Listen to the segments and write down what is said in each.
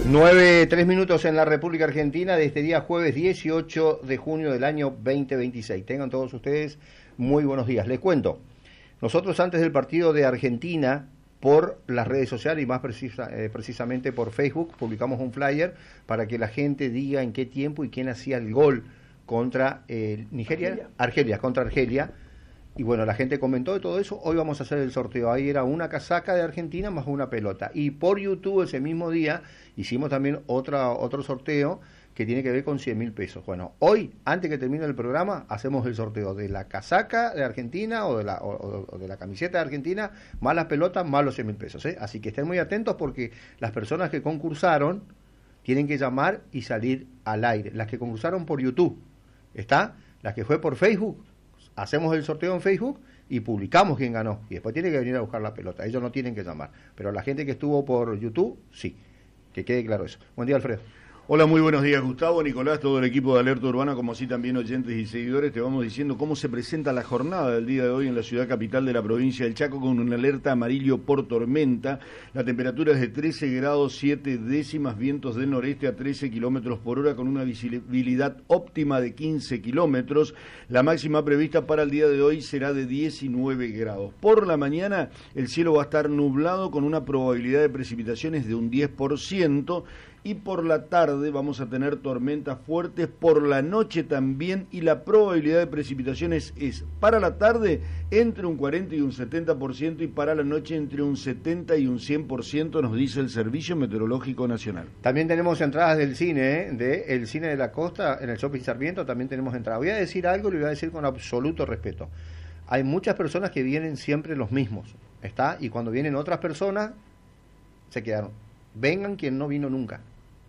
9:03 en la República Argentina de este día jueves 18 de junio del año 2026. Tengan todos ustedes muy buenos días. Les cuento, nosotros antes del partido de Argentina, por las redes sociales y más precisamente por Facebook, publicamos un flyer para que la gente diga en qué tiempo y quién hacía el gol contra Argelia, contra Argelia. Y bueno, la gente comentó de todo eso. Hoy vamos a hacer el sorteo. Ahí era una casaca de Argentina más una pelota. Y por YouTube ese mismo día hicimos también otro sorteo que tiene que ver con 100.000 pesos. Bueno, hoy, antes que termine el programa, hacemos el sorteo de la casaca de Argentina o de la camiseta de Argentina, más las pelotas, más los 100.000 pesos. Así que estén muy atentos porque las personas que concursaron tienen que llamar y salir al aire. Las que concursaron por YouTube, ¿está? Las que fue por Facebook, hacemos el sorteo en Facebook y publicamos quién ganó. Y después tiene que venir a buscar la pelota. Ellos no tienen que llamar. Pero la gente que estuvo por YouTube, sí. Que quede claro eso. Buen día, Alfredo. Hola, muy buenos días, Gustavo, Nicolás, todo el equipo de Alerta Urbana, como así también oyentes y seguidores. Te vamos diciendo cómo se presenta la jornada del día de hoy en la ciudad capital de la provincia del Chaco con una alerta amarillo por tormenta. La temperatura es de 13 grados 7 décimas, vientos del noreste a 13 kilómetros por hora con una visibilidad óptima de 15 kilómetros. La máxima prevista para el día de hoy será de 19 grados. Por la mañana el cielo va a estar nublado con una probabilidad de precipitaciones de un 10%. Y por la tarde vamos a tener tormentas fuertes, por la noche también, y la probabilidad de precipitaciones es para la tarde entre un 40 y un 70% y para la noche entre un 70 y un 100%, nos dice el Servicio Meteorológico Nacional. También tenemos entradas del cine, del Cine de la Costa, en el Shopping Sarmiento también tenemos entradas. Voy a decir algo y lo voy a decir con absoluto respeto. Hay muchas personas que vienen siempre los mismos, ¿está? Y cuando vienen otras personas, se quedaron. Vengan quien no vino nunca.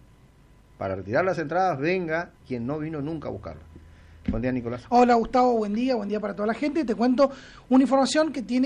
Para retirar las entradas, venga quien no vino nunca a buscarlas. Buen día, Nicolás. Hola, Gustavo, buen día para toda la gente. Te cuento una información que tiene